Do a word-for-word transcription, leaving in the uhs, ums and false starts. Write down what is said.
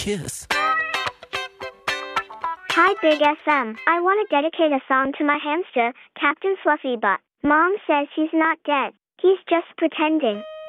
kiss. Hi, Big S M. I want to dedicate a song to my hamster, Captain Fluffy Butt. Mom says he's not dead. He's just pretending.